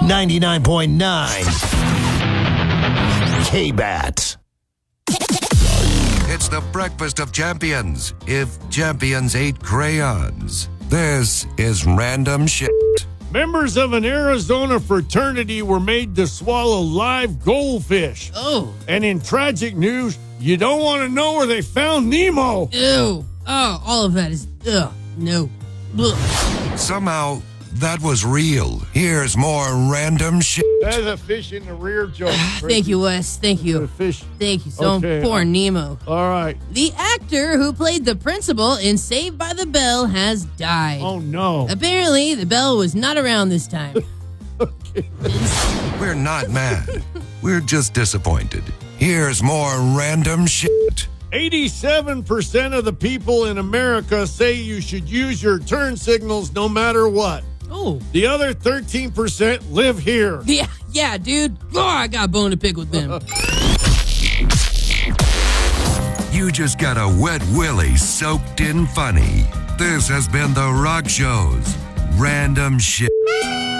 99.9 K-Bat. It's the breakfast of champions. If champions ate crayons. This is random shit. Members of an Arizona fraternity were made to swallow live goldfish. Oh. And in tragic news, you don't want to know where they found Nemo. Ew. Oh, all of that is, no. Ugh. Somehow, that was real. Here's more random shit. That's a fish in the rear joke. Thank you, Wes. Thank you. Fish. Thank you. So Okay, poor Nemo. All right. The actor who played the principal in Saved by the Bell has died. Oh, no. Apparently, the bell was not around this time. We're not mad. We're just disappointed. Here's more random shit. 87% of the people in America say you should use your turn signals no matter what. Oh. The other 13% live here. Yeah, dude. Oh, I got a bone to pick with them. You just got a wet willy soaked in funny. This has been The Rock Show's Random Shit.